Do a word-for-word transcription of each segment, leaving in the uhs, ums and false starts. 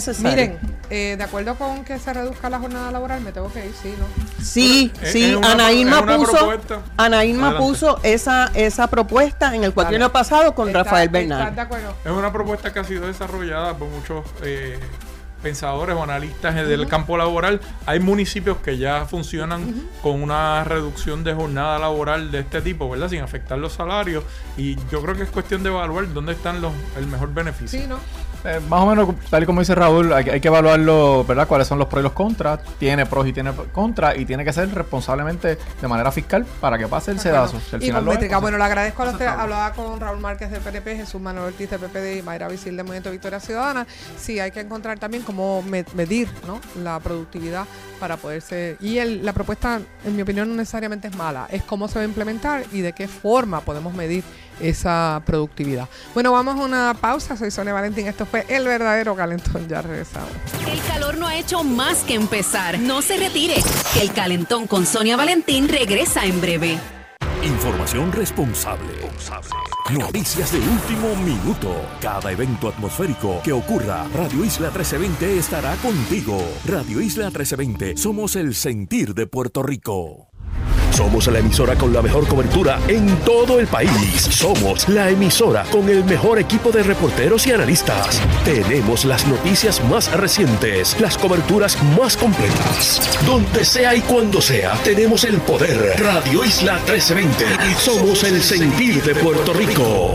necesario. Miren, eh, de acuerdo con que se reduzca la jornada laboral, me tengo que ir, sí, ¿no? Sí, Pero, sí, es una, Ana Irma es una puso, propuesta. Ana Irma Adelante. puso esa, esa propuesta en el cuatrienio Vale. pasado con Está- Rafael ¿Estás Bernal. de acuerdo? Es una propuesta que ha sido desarrollada por muchos eh, pensadores o analistas del campo laboral. Hay municipios que ya funcionan uh-huh. con una reducción de jornada laboral de este tipo, ¿verdad? Sin afectar los salarios. Y yo creo que es cuestión de evaluar dónde están los el mejor beneficio. Sí, ¿no? Eh, más o menos, tal y como dice Raúl, hay, hay que evaluarlo, ¿verdad? Cuáles son los pros y los contras. Tiene pros y tiene contras y tiene que ser responsablemente de manera fiscal para que pase el sedazo. Si al Y final con lo es, métrica. pues, Bueno, le agradezco a los tres. Hablaba con Raúl Márquez del P N P, Jesús Manuel Ortiz del P P D y Mayra Visil del Movimiento Victoria Ciudadana. Sí, hay que encontrar también cómo me- medir, ¿no?, la productividad para poderse... Y el, la propuesta, en mi opinión, no necesariamente es mala. Es cómo se va a implementar y de qué forma podemos medir esa productividad. Bueno, vamos a una pausa. Soy Sonia Valentín. Esto fue El Verdadero Calentón. Ya regresamos. El calor no ha hecho más que empezar. No se retire. Que el Calentón con Sonia Valentín regresa en breve. Información responsable. Noticias de último minuto. Cada evento atmosférico que ocurra, Radio Isla trece veinte estará contigo. Radio Isla trece veinte, somos el sentir de Puerto Rico. Somos la emisora con la mejor cobertura en todo el país. Somos la emisora con el mejor equipo de reporteros y analistas. Tenemos las noticias más recientes, las coberturas más completas. Donde sea y cuando sea, tenemos el poder. Radio Isla trece veinte. Somos el sentir de Puerto Rico.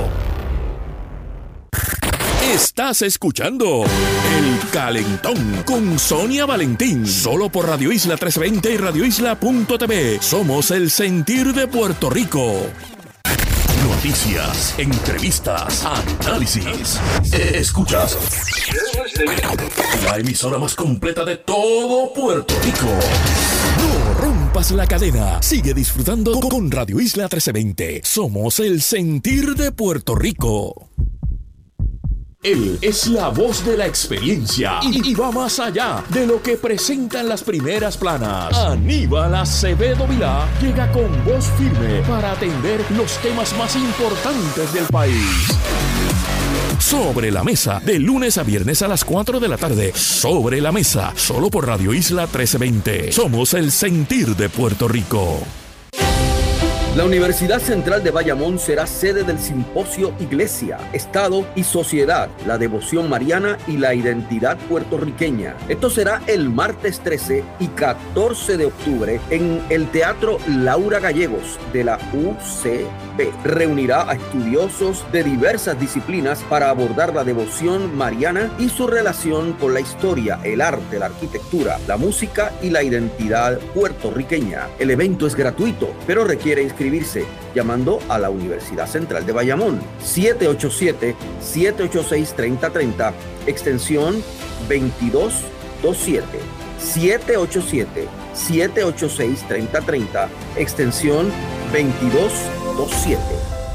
Estás escuchando El Calentón con Sonia Valentín. Solo por Radio Isla trescientos veinte y radio isla punto t v. Somos el sentir de Puerto Rico. Noticias, entrevistas, análisis. Escuchas. La emisora más completa de todo Puerto Rico. No rompas la cadena. Sigue disfrutando con Radio Isla trece veinte. Somos el sentir de Puerto Rico. Él es la voz de la experiencia y, y va más allá de lo que presentan las primeras planas. Aníbal Acevedo Vilá llega con voz firme para atender los temas más importantes del país. Sobre la Mesa, de lunes a viernes a las cuatro de la tarde. Sobre la Mesa, solo por Radio Isla trece veinte. Somos el sentir de Puerto Rico. La Universidad Central de Bayamón será sede del simposio Iglesia, Estado y Sociedad, la devoción mariana y la identidad puertorriqueña. Esto será el martes trece y catorce de octubre en el Teatro Laura Gallegos de la U C B. Reunirá a estudiosos de diversas disciplinas para abordar la devoción mariana y su relación con la historia, el arte, la arquitectura, la música y la identidad puertorriqueña. El evento es gratuito, pero requiere inscribirse llamando a la Universidad Central de Bayamón. siete ocho siete, siete ocho seis, tres cero tres cero, extensión veintidós veintisiete. siete ocho siete, siete ocho seis, tres cero tres cero, extensión veintidós veintisiete.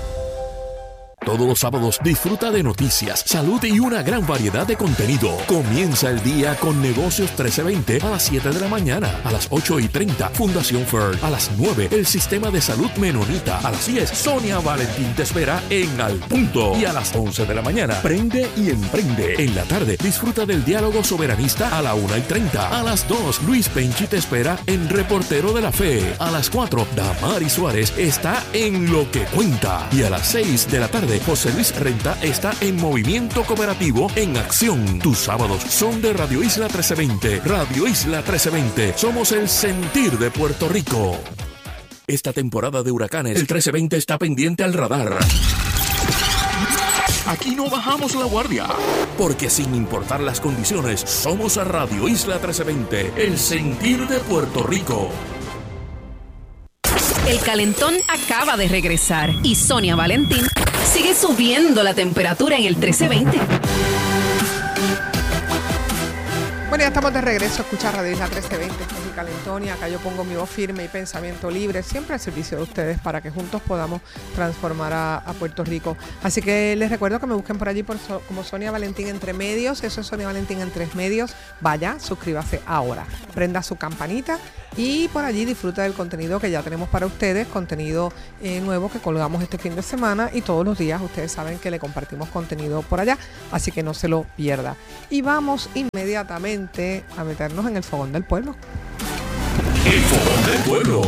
Todos los sábados disfruta de noticias, salud y una gran variedad de contenido. Comienza el día con Negocios trece veinte a las siete de la mañana. A las ocho y treinta, Fundación F E R. A las nueve, el Sistema de Salud Menonita. A las diez, Sonia Valentín te espera en Al Punto. Y a las once de la mañana, Prende y Emprende. En la tarde, disfruta del diálogo soberanista a la una y treinta. A las dos, Luis Penchi te espera en Reportero de la Fe. A las cuatro, Damari Suárez está en Lo que Cuenta. Y a las seis de la tarde, José Luis Renta está en Movimiento Cooperativo en Acción. Tus sábados son de Radio Isla trece veinte. Radio Isla trece veinte. Somos el sentir de Puerto Rico. Esta temporada de huracanes, el trece veinte está pendiente al radar. Aquí no bajamos la guardia. Porque sin importar las condiciones, somos a Radio Isla trece veinte. El sentir de Puerto Rico. El Calentón acaba de regresar y Sonia Valentín sigue subiendo la temperatura en el trece veinte. Bueno, ya estamos de regreso. Escucha Radio Isla trece veinte, esto es El Calentón, y acá yo pongo mi voz firme y pensamiento libre, siempre al servicio de ustedes para que juntos podamos transformar a, a Puerto Rico. Así que les recuerdo que me busquen por allí por so, como Sonia Valentín Entre Medios. Eso es Sonia Valentín Entre Medios. Vaya, suscríbase ahora, prenda su campanita y por allí disfruta del contenido que ya tenemos para ustedes, contenido eh, nuevo que colgamos este fin de semana, y todos los días ustedes saben que le compartimos contenido por allá, así que no se lo pierda. Y vamos inmediatamente a meternos en el fogón del pueblo. El fogón del pueblo.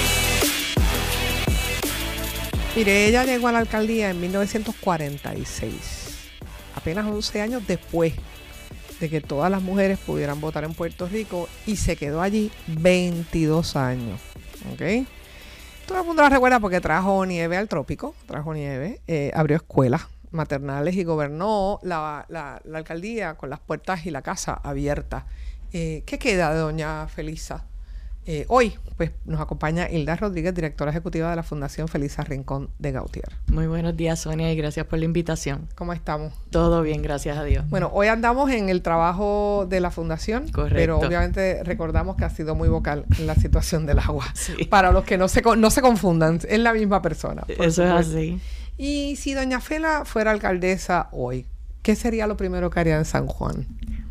Mire, ella llegó a la alcaldía en mil novecientos cuarenta y seis, apenas once años después de que todas las mujeres pudieran votar en Puerto Rico, y se quedó allí veintidós años. ¿Ok? Todo el mundo la recuerda porque trajo nieve al trópico, trajo nieve, eh, abrió escuelas maternales y gobernó la, la, la alcaldía con las puertas y la casa abiertas. Eh, ¿Qué queda de doña Felisa? Eh, hoy, pues, nos acompaña Hilda Rodríguez, directora ejecutiva de la Fundación Felisa Rincón de Gautier. Muy buenos días, Sonia, y gracias por la invitación. ¿Cómo estamos? Todo bien, gracias a Dios. Bueno, hoy andamos en el trabajo de la Fundación, correcto, pero obviamente recordamos que ha sido muy vocal en la situación del agua. Sí. Para los que no se, no se confundan, es la misma persona. Eso es así. Y si doña Fela fuera alcaldesa hoy, ¿qué sería lo primero que haría en San Juan?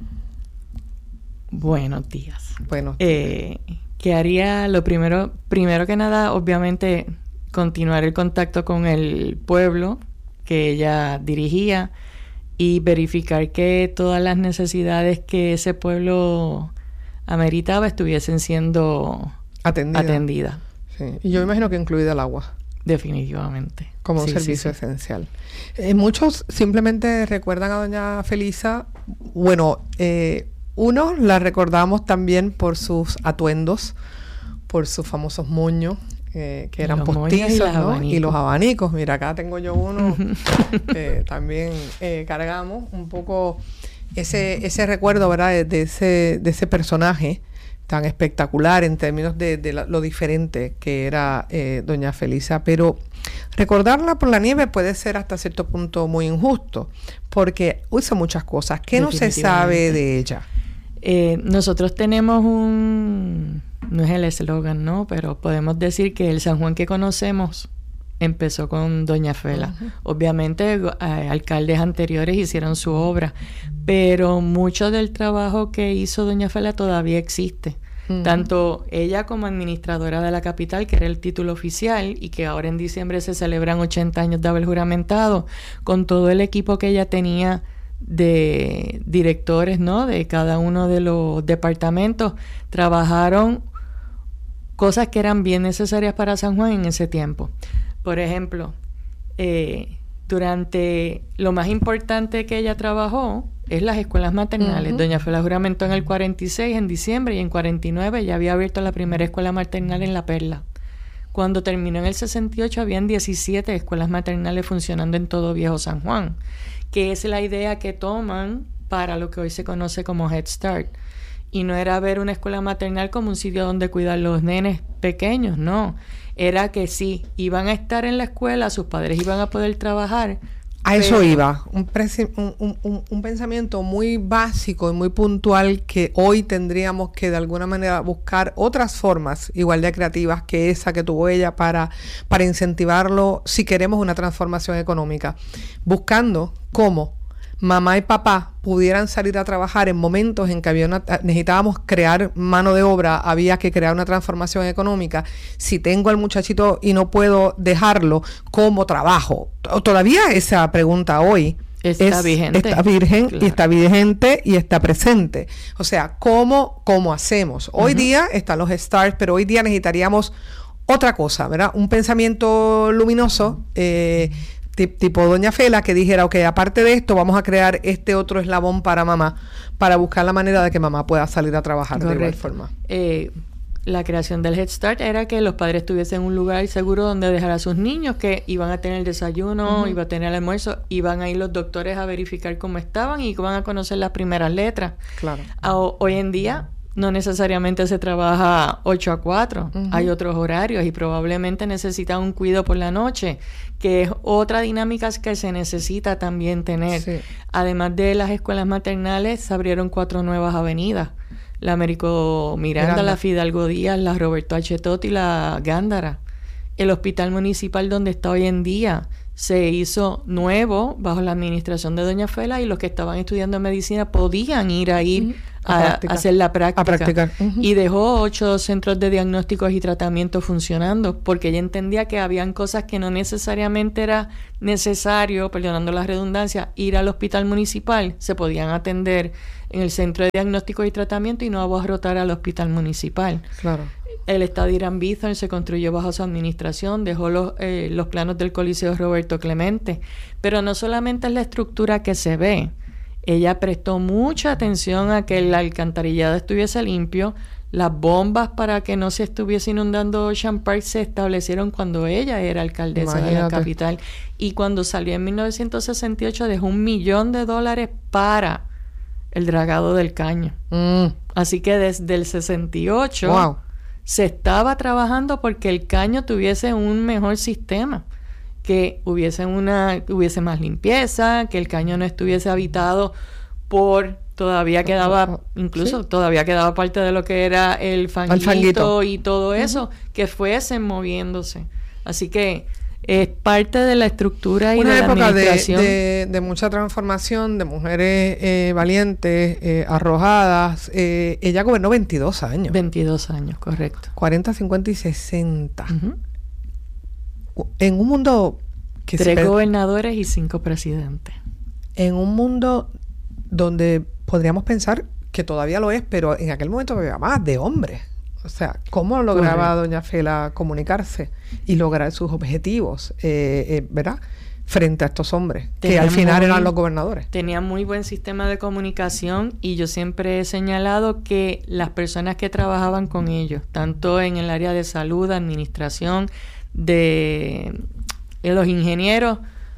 Buenos días. Bueno, eh, ¿qué haría? Lo primero, primero que nada, obviamente, continuar el contacto con el pueblo que ella dirigía y verificar que todas las necesidades que ese pueblo ameritaba estuviesen siendo atendida. atendidas. Sí. Y yo imagino que incluida el agua. Definitivamente. Como un sí, servicio sí, sí. esencial. Eh, muchos simplemente recuerdan a doña Felisa, bueno, eh, uno, la recordamos también por sus atuendos, por sus famosos moños, eh, que eran postizos, y, ¿no? Y los abanicos. Mira, acá tengo yo uno que también eh, cargamos un poco ese, ese recuerdo, ¿verdad? De, de, ese, de ese personaje tan espectacular en términos de, de la, lo diferente que era eh, doña Felisa. Pero recordarla por la nieve puede ser hasta cierto punto muy injusto, porque hizo muchas cosas. ¿Qué no se sabe de ella? Eh, nosotros tenemos un... No es el eslogan, ¿no? Pero podemos decir que el San Juan que conocemos empezó con doña Fela. Uh-huh. Obviamente, eh, alcaldes anteriores hicieron su obra, pero mucho del trabajo que hizo doña Fela todavía existe. Uh-huh. Tanto ella como administradora de la capital, que era el título oficial, y que ahora en diciembre se celebran ochenta años de haber juramentado, con todo el equipo que ella tenía de directores, ¿no? De cada uno de los departamentos, trabajaron cosas que eran bien necesarias para San Juan en ese tiempo. Por ejemplo, eh, durante lo más importante que ella trabajó es las escuelas maternales. Uh-huh. Doña Fela juramentó en el cuarenta y seis, en diciembre, y en cuarenta y nueve ya había abierto la primera escuela maternal en La Perla. Cuando terminó en el sesenta y ocho, habían diecisiete escuelas maternales funcionando en todo Viejo San Juan, que es la idea que toman para lo que hoy se conoce como Head Start. Y no era ver una escuela maternal como un sitio donde cuidar los nenes pequeños, no. Era que sí, iban a estar en la escuela, sus padres iban a poder trabajar. A eso pero... iba, un, presi- un, un, un, un pensamiento muy básico y muy puntual, que hoy tendríamos que de alguna manera buscar otras formas igual de creativas que esa que tuvo ella para, para incentivarlo si queremos una transformación económica, buscando cómo mamá y papá pudieran salir a trabajar en momentos en que había una, necesitábamos crear mano de obra, había que crear una transformación económica. Si tengo al muchachito y no puedo dejarlo, ¿cómo trabajo? Todavía esa pregunta hoy está es, vigente. Está virgen, claro. Y está vigente y está presente. O sea, ¿cómo, cómo hacemos? Hoy uh-huh. día están los stars, pero hoy día necesitaríamos otra cosa, ¿verdad? Un pensamiento luminoso, eh, tipo doña Fela, que dijera, ok, aparte de esto vamos a crear este otro eslabón para mamá, para buscar la manera de que mamá pueda salir a trabajar. Correcto. De igual forma. Eh, la creación del Head Start era que los padres tuviesen un lugar seguro donde dejar a sus niños, que iban a tener el desayuno, uh-huh. iban a tener el almuerzo, iban a ir los doctores a verificar cómo estaban y iban a conocer las primeras letras. Claro. A, hoy en día no necesariamente se trabaja ocho a cuatro. Uh-huh. Hay otros horarios y probablemente necesita un cuido por la noche, que es otra dinámica que se necesita también tener. Sí. Además de las escuelas maternales, se abrieron cuatro nuevas avenidas. La Américo Miranda, Miranda. la Fidalgo Díaz, la Roberto H. Totti y la Gándara. El hospital municipal donde está hoy en día se hizo nuevo bajo la administración de doña Fela y los que estaban estudiando medicina podían ir ahí Uh-huh. a, A a practicar. hacer la práctica. A practicar. Uh-huh. Y dejó ocho centros de diagnósticos y tratamientos funcionando porque ella entendía que habían cosas que no necesariamente era necesario, perdonando la redundancia, ir al hospital municipal. Se podían atender en el centro de diagnósticos y tratamiento y no abarrotar al hospital municipal. Claro. El estadio Irán Bithorn se construyó bajo su administración, dejó los, eh, los planos del Coliseo Roberto Clemente. Pero no solamente es la estructura que se ve, ella prestó mucha atención a que el alcantarillado estuviese limpio. Las bombas para que no se estuviese inundando Ocean Park se establecieron cuando ella era alcaldesa de la Imagínate. capital. Y cuando salió en mil novecientos sesenta y ocho dejó un millón de dólares para el dragado del caño. Mm. Así que desde el sesenta y ocho... Wow. se estaba trabajando porque el caño tuviese un mejor sistema, que hubiese una hubiese más limpieza, que el caño no estuviese habitado por todavía quedaba incluso Sí. todavía quedaba parte de lo que era el fanguito, El fanguito. y todo eso, uh-huh. que fuesen moviéndose. Así que es parte de la estructura y Una de la época de, administración. de, de mucha transformación, de mujeres eh, valientes, eh, arrojadas. Eh, ella gobernó veintidós años. veintidós años, correcto. cuarenta, cincuenta y sesenta. Uh-huh. En un mundo que Tres se... gobernadores y cinco presidentes. En un mundo donde podríamos pensar que todavía lo es, pero en aquel momento había más de hombres. O sea, ¿cómo lograba Correcto. doña Fela comunicarse y lograr sus objetivos, eh, eh, ¿verdad? Frente a estos hombres, Tenía que al final muy- eran los gobernadores. Tenía muy buen sistema de comunicación y yo siempre he señalado que las personas que trabajaban con ellos, tanto en el área de salud, administración, de, de los ingenieros,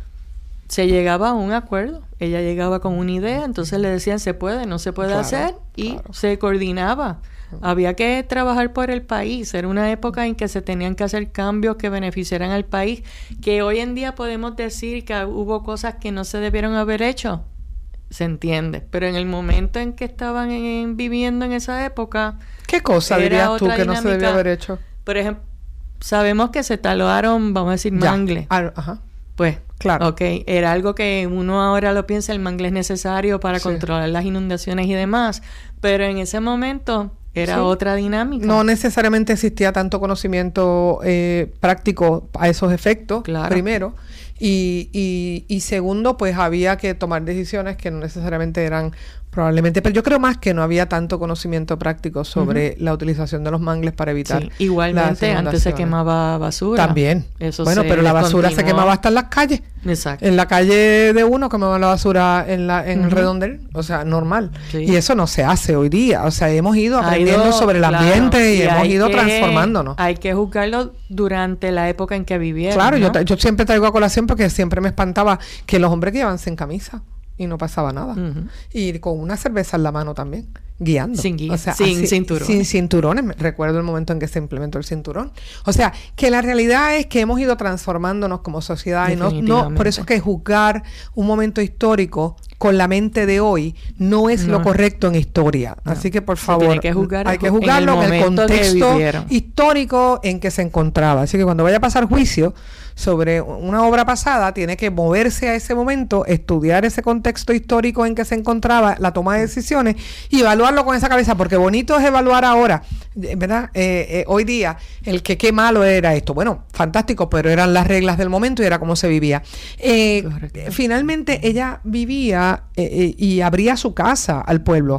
se llegaba a un acuerdo. Ella llegaba con una idea, entonces le decían se puede, no se puede Claro, hacer y claro. se coordinaba. Había que trabajar por el país. Era una época en que se tenían que hacer cambios que beneficiaran al país, que hoy en día podemos decir que hubo cosas que no se debieron haber hecho. Se entiende. Pero en el momento en que estaban en- viviendo en esa época, ¿Qué cosa era dirías tú otra que no se dinámica. debía haber hecho? Por ejemplo, sabemos que se talaron, vamos a decir, Ya. mangle. Ah, ajá. Pues, Claro. ok, era algo que uno ahora lo piensa, el mangle es necesario para Sí. controlar las inundaciones y demás, pero en ese momento era Sí. otra dinámica. No necesariamente existía tanto conocimiento eh, práctico a esos efectos, Claro. primero. Y, y, y segundo, pues había que tomar decisiones que no necesariamente eran probablemente, pero yo creo más que no había tanto conocimiento práctico sobre la utilización de los mangles para evitar Sí, las igualmente antes se inundaciones. quemaba basura. También. Eso bueno, se pero la basura se descontinuó. quemaba hasta en las calles. Exacto. En la calle de uno quemaban la basura en la en el Ujú. redondel, o sea, normal. Sí. Y eso no se hace hoy día. O sea, hemos ido Ha aprendiendo ido, sobre el claro, ambiente y, hemos hay ido que- transformándonos. Hay que juzgarlo durante la época en que vivieron. Claro, yo, ¿no? tra- yo siempre traigo a colación porque siempre me espantaba que los hombres que iban sin camisa y no pasaba nada. Ujú. Y con una cerveza en la mano también, guiando. Sin guía, O sea, sin cinturones. Sin cinturones. Me- Recuerdo el momento en que se implementó el cinturón. O sea, que la realidad es que hemos ido transformándonos como sociedad y no, no Definitivamente. por eso es que juzgar un momento histórico con la mente de hoy no es lo No. correcto en historia. Así que por Se favor, tiene que juzgar hay que en el juzgarlo en el, momento que contexto vivieron. histórico en que se encontraba. Así que cuando vaya a pasar juicio sobre una obra pasada, tiene que moverse a ese momento, estudiar ese contexto histórico en que se encontraba la toma de decisiones y evaluarlo con esa cabeza, porque bonito es evaluar ahora, eh, ¿verdad? Eh, eh, hoy día, el que qué malo era esto. Bueno, fantástico, pero eran las reglas del momento y era como se vivía. Eh, Correcto. finalmente, ella vivía eh, eh, y abría su casa al pueblo.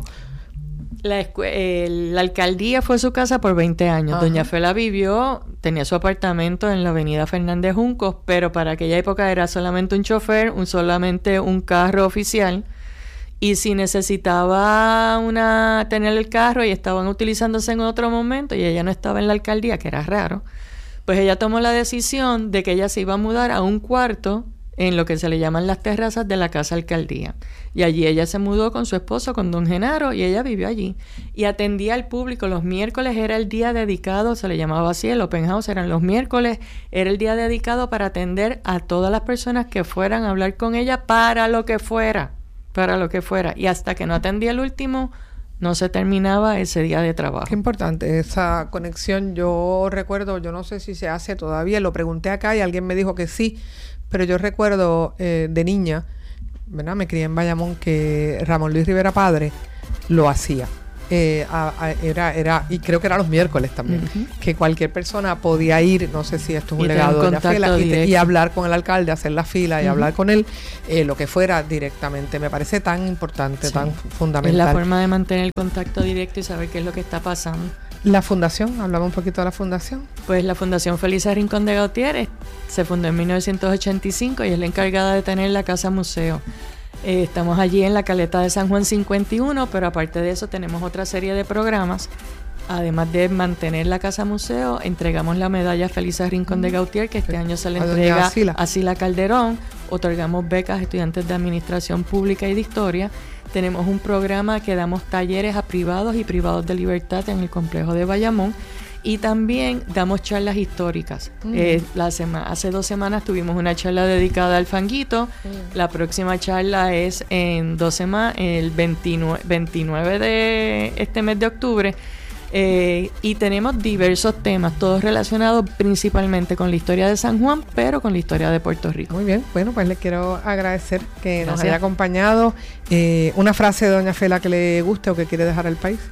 La, escue- eh, la alcaldía fue su casa por veinte años. Ajá. Doña Fela vivió, tenía su apartamento en la avenida Fernández Juncos, pero para aquella época era solamente un chofer, un, solamente un carro oficial. Y si necesitaba una tener el carro y estaban utilizándose en otro momento y ella no estaba en la alcaldía, que era raro, pues ella tomó la decisión de que ella se iba a mudar a un cuarto en lo que se le llaman las terrazas de la Casa Alcaldía. Y allí ella se mudó con su esposo, con don Genaro, y ella vivió allí. Y atendía al público. Los miércoles era el día dedicado, se le llamaba así, el open house eran los miércoles, era el día dedicado para atender a todas las personas que fueran a hablar con ella para lo que fuera, para lo que fuera. Y hasta que no atendía el último, no se terminaba ese día de trabajo. Qué importante esa conexión. Yo recuerdo, yo no sé si se hace todavía, lo pregunté acá y alguien me dijo que sí, pero yo recuerdo eh, de niña, ¿verdad? Me crié en Bayamón, que Ramón Luis Rivera Padre lo hacía. Eh, a, a, era, era, y creo que era los miércoles también, uh-huh. que cualquier persona podía ir, no sé si esto es un legado de la fila, y, te, y hablar con el alcalde, hacer la fila y uh-huh. hablar con él, eh, lo que fuera directamente. Me parece tan importante, sí. tan fundamental. Es la forma de mantener el contacto directo y saber qué es lo que está pasando. La fundación, hablamos un poquito de la fundación. Pues la Fundación Felisa Rincón de Gautier se fundó en mil novecientos ochenta y cinco y es la encargada de tener la casa museo. Eh, estamos allí en la Caleta de San Juan cincuenta y uno, pero aparte de eso tenemos otra serie de programas. Además de mantener la casa museo, entregamos la medalla Felisa Rincón de Gautier, que este año se le entrega a Sila Calderón. Otorgamos becas a estudiantes de Administración Pública y de Historia. Tenemos un programa que damos talleres a privados y privados de libertad en el complejo de Bayamón. Y también damos charlas históricas. Mm. Eh, la sema- hace dos semanas tuvimos una charla dedicada al fanguito. Mm. La próxima charla es en dos semanas, el veintinueve, veintinueve de este mes de octubre. Eh, y tenemos diversos temas, todos relacionados principalmente con la historia de San Juan, pero con la historia de Puerto Rico. Muy bien, bueno, pues le quiero agradecer que Gracias. Nos haya acompañado. Eh, una frase de doña Fela que le guste o que quiere dejar al país.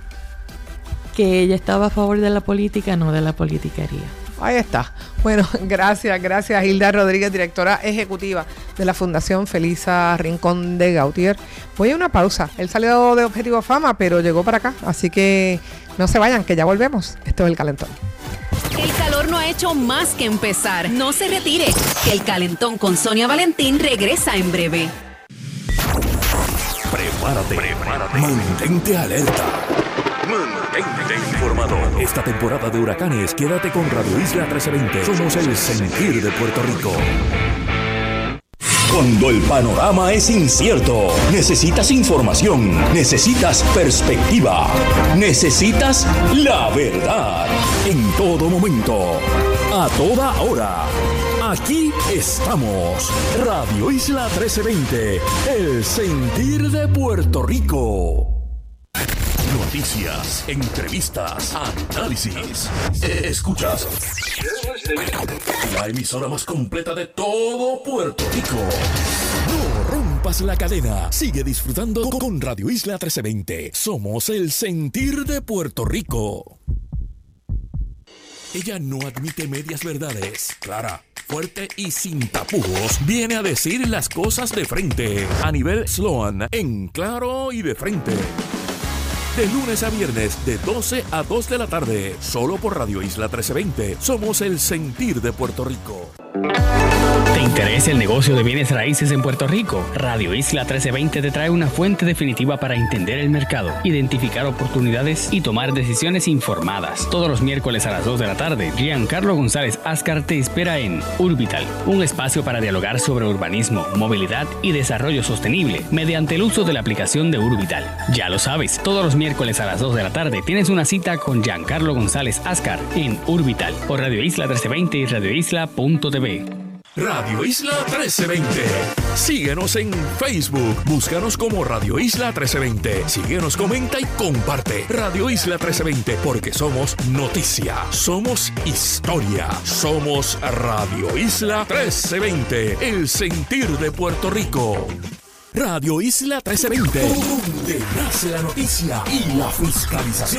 Que ella estaba a favor de la política, no de la politiquería. Ahí está. Bueno, gracias, gracias Hilda Rodríguez, directora ejecutiva de la Fundación Felisa Rincón de Gautier. Voy a una pausa. Él salió de Objetivo Fama, pero llegó para acá, así que no se vayan, que ya volvemos. Esto es El Calentón. El calor no ha hecho más que empezar. No se retire, que El Calentón con Sonia Valentín regresa en breve. Prepárate, prepárate. Mantente alerta. Mantente informado. Esta temporada de huracanes, quédate con Radio Isla trece veinte. Somos el sentir de Puerto Rico. Cuando el panorama es incierto, necesitas información, necesitas perspectiva, necesitas la verdad. En todo momento, a toda hora. Aquí estamos. Radio Isla trece veinte, el sentir de Puerto Rico. Noticias, entrevistas, análisis. Escuchas la emisora más completa de todo Puerto Rico. No rompas la cadena. Sigue disfrutando con Radio Isla trece veinte. Somos el sentir de Puerto Rico. Ella no admite medias verdades. Clara, fuerte y sin tapujos, viene a decir las cosas de frente. A nivel Sloan, en claro y de frente. De lunes a viernes, de doce a dos de la tarde. Solo por Radio Isla trece veinte. Somos el sentir de Puerto Rico. ¿Te interesa el negocio de bienes raíces en Puerto Rico? Radio Isla trece veinte te trae una fuente definitiva para entender el mercado, identificar oportunidades y tomar decisiones informadas. Todos los miércoles a las dos de la tarde, Giancarlo González Ascar te espera en Urbital, un espacio para dialogar sobre urbanismo, movilidad y desarrollo sostenible mediante el uso de la aplicación de Urbital. Ya lo sabes, todos los miércoles a las dos de la tarde tienes una cita con Giancarlo González Ascar en Urbital por Radio Isla trece veinte y radio isla punto t v. Radio Isla trece veinte. Síguenos en Facebook. Búscanos como Radio Isla trece veinte. Síguenos, comenta y comparte. Radio Isla trece veinte, porque somos noticia, somos historia, somos Radio Isla trece veinte, el sentir de Puerto Rico. Radio Isla trece veinte, donde nace la noticia y la fiscalización.